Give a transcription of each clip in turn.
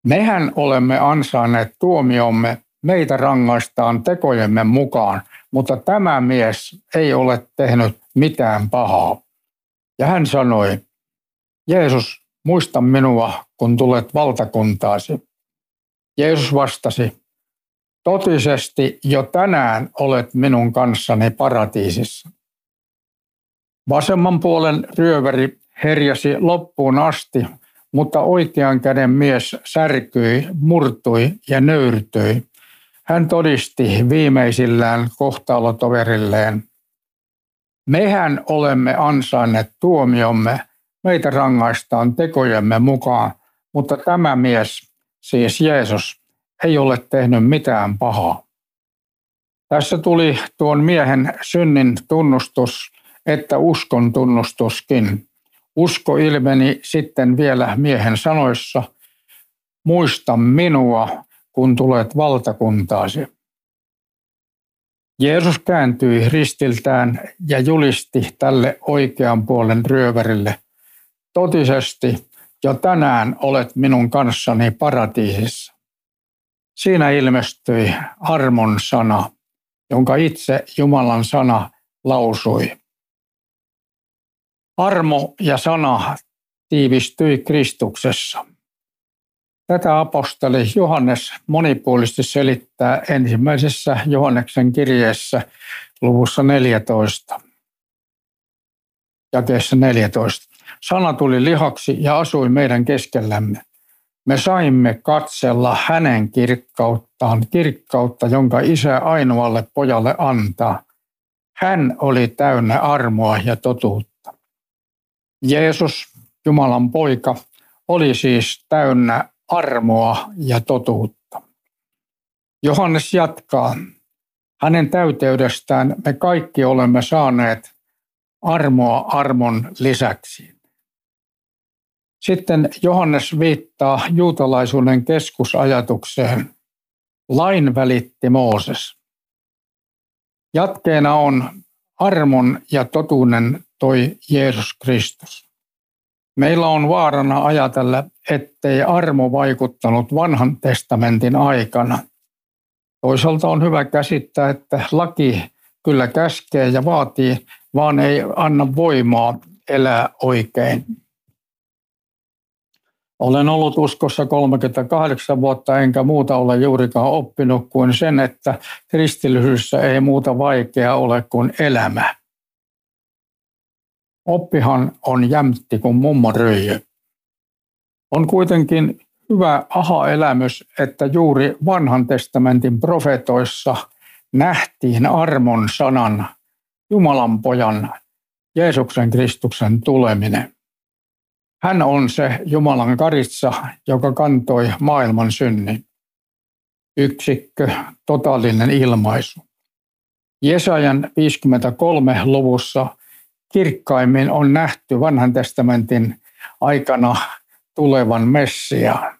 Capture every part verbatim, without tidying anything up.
Mehän olemme ansainneet tuomiomme, meitä rangaistaan tekojemme mukaan, mutta tämä mies ei ole tehnyt mitään pahaa. Ja hän sanoi, Jeesus, muista minua, kun tulet valtakuntaasi. Jeesus vastasi, totisesti jo tänään olet minun kanssani paratiisissa. Vasemman puolen ryöväri herjasi loppuun asti, mutta oikean käden mies särkyi, murtui ja nöyrtyi. Hän todisti viimeisillään kohtalotoverilleen. Mehän olemme ansainneet tuomiomme, meitä rangaistaan tekojemme mukaan, mutta tämä mies, siis Jeesus, ei ole tehnyt mitään pahaa. Tässä tuli tuon miehen synnin tunnustus, että uskon tunnustuskin. Usko ilmeni sitten vielä miehen sanoissa, muista minua, kun tulet valtakuntaasi. Jeesus kääntyi ristiltään ja julisti tälle oikean puolen ryövärille, totisesti jo tänään olet minun kanssani paratiisissa. Siinä ilmestyi armon sana, jonka itse Jumalan sana lausui. Armo ja sana tiivistyi Kristuksessa. Tätä apostoli Johannes monipuolisesti selittää ensimmäisessä Johanneksen kirjeessä luvussa neljätoista, jakeessa neljätoista. Sana tuli lihaksi ja asui meidän keskellämme. Me saimme katsella hänen kirkkauttaan, kirkkautta, jonka Isä ainoalle pojalle antaa. Hän oli täynnä armoa ja totuutta. Jeesus, Jumalan poika, oli siis täynnä armoa ja totuutta. Johannes jatkaa, hänen täyteydestään me kaikki olemme saaneet armoa armon lisäksi. Sitten Johannes viittaa juutalaisuuden keskusajatukseen. Lain välitti Mooses. Jatkeena on armon ja totuuden toi Jeesus Kristus. Meillä on vaarana ajatella, ettei armo vaikuttanut vanhan testamentin aikana. Toisaalta on hyvä käsittää, että laki kyllä käskee ja vaatii, vaan ei anna voimaa elää oikein. Olen ollut uskossa kolmekymmentäkahdeksan vuotta enkä muuta ole juurikaan oppinut kuin sen, että kristillisyydessä ei muuta vaikeaa ole kuin elämä. Oppihan on jämtti kuin mummonryijy. On kuitenkin hyvä aha-elämys, että juuri vanhan testamentin profetoissa nähtiin armon sanan, Jumalan pojan, Jeesuksen Kristuksen tuleminen. Hän on se Jumalan karitsa, joka kantoi maailman synnin. Yksikkö, totaalinen ilmaisu. Jesajan viisikymmentäkolme luvussa kirkkaimmin on nähty vanhan testamentin aikana tulevan Messiaan.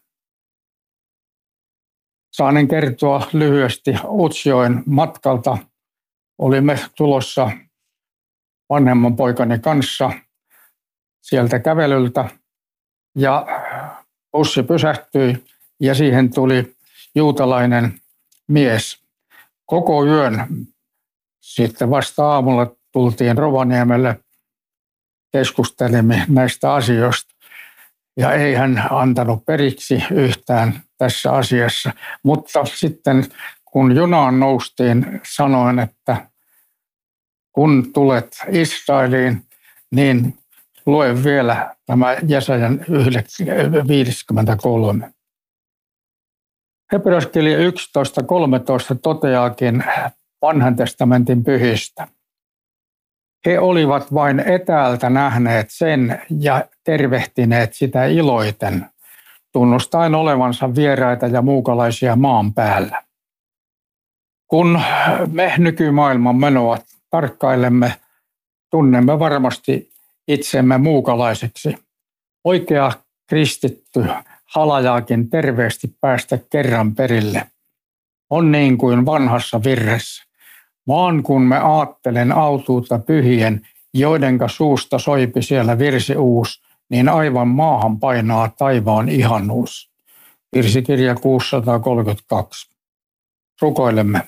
Saanen kertoa lyhyesti Utsjoen matkalta. Olimme tulossa vanhemman poikani kanssa sieltä kävelyltä ja bussi pysähtyi ja siihen tuli juutalainen mies. Koko yön sitten vasta aamulla tultiin Rovaniemelle, keskustelimme näistä asioista ja ei hän antanut periksi yhtään tässä asiassa. Mutta sitten kun junaan noustiin, sanoin, että kun tulet Israeliin, niin lue vielä tämä Jesajan viisikymmentäkolme. Hebreaskirja yksitoista kolmetoista toteaakin vanhan testamentin pyhistä. He olivat vain etäältä nähneet sen ja tervehtineet sitä iloiten, tunnustaen olevansa vieraita ja muukalaisia maan päällä. Kun me nykymaailman menoa tarkkailemme, tunnemme varmasti itsemme muukalaiseksi. Oikea kristitty halajaakin terveesti päästä kerran perille. On niin kuin vanhassa virressä. Vaan kun me aattelen autuutta pyhien, joidenka suusta soipi siellä virsi uus, niin aivan maahan painaa taivaan ihanuus. Virsikirja kuusisataakolmekymmentäkaksi. Rukoilemme.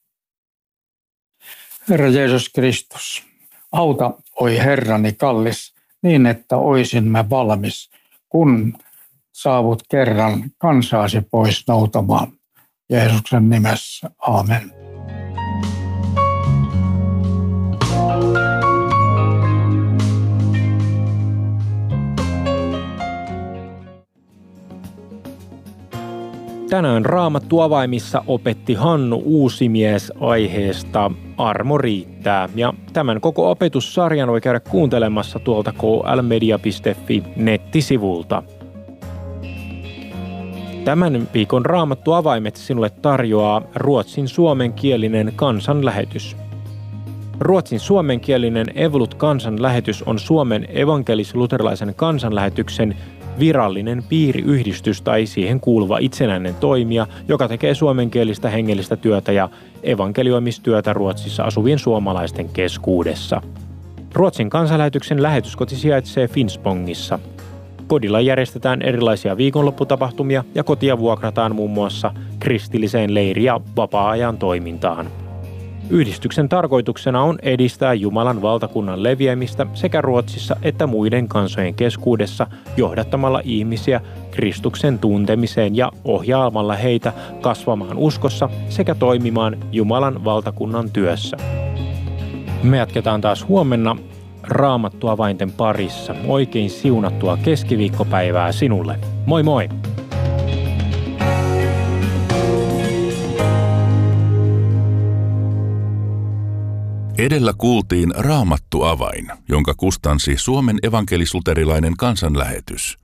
Herra Jeesus Kristus, auta, oi Herrani kallis, niin että oisin mä valmis, kun saavut kerran kansaasi pois noutamaan. Jeesuksen nimessä. Aamen. Tänään Raamattu avaimissa opetti Hannu Uusimies aiheesta Armo riittää. Ja tämän koko opetussarjan voi käydä kuuntelemassa tuolta k l media piste f i nettisivulta. Tämän viikon Raamattu avaimet sinulle tarjoaa ruotsin suomenkielinen kansanlähetys. Ruotsin suomenkielinen Evolut kansanlähetys on Suomen evankelis-luterilaisen kansanlähetyksen virallinen piiriyhdistys tai siihen kuuluva itsenäinen toimija, joka tekee suomenkielistä hengellistä työtä ja evankelioimistyötä Ruotsissa asuvien suomalaisten keskuudessa. Ruotsin kansanlähetyksen lähetyskoti sijaitsee Finspångissa. Kodilla järjestetään erilaisia viikonlopputapahtumia ja kotia vuokrataan muun muassa kristilliseen leiri- ja vapaa-ajan toimintaan. Yhdistyksen tarkoituksena on edistää Jumalan valtakunnan leviämistä sekä Ruotsissa että muiden kansojen keskuudessa johdattamalla ihmisiä Kristuksen tuntemiseen ja ohjaamalla heitä kasvamaan uskossa sekä toimimaan Jumalan valtakunnan työssä. Me jatketaan taas huomenna Raamattu avainten parissa. Oikein siunattua keskiviikkopäivää sinulle. Moi moi! Edellä kuultiin Raamattu avain, jonka kustansi Suomen evankelis-luterilainen kansanlähetys.